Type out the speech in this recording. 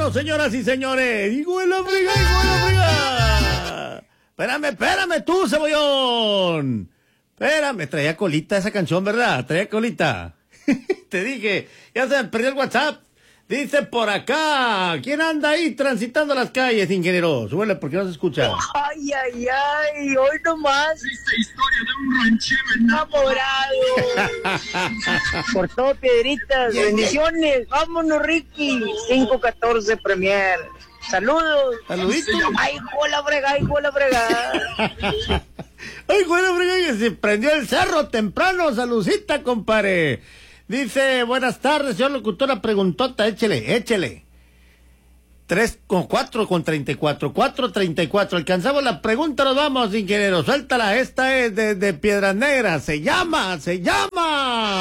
vámonos, señoras y señores. Hijo de la friga, hijo de la friga. Espérame tú, cebollón. Espérame, traía colita esa canción, ¿verdad? Traía colita. Te dije, ya se me perdió el WhatsApp. Dice por acá, ¿quién anda ahí transitando las calles, ingeniero? Súbele porque no se escucha. Ay, hoy nomás. Triste historia de un ranchero enamorado. Por todo, Piedritas, bendiciones. Vámonos, Ricky. 514 Premier. Saludos. Saluditos. Ay, jola frega, ay, jola frega. Ay, jola frega, que se prendió el cerro temprano. Saludcita, compadre. Dice, buenas tardes, señor locutora, preguntota, échele. 4:34, 4:34, alcanzamos la pregunta, nos vamos, ingeniero, suéltala, esta es de Piedras Negras, se llama.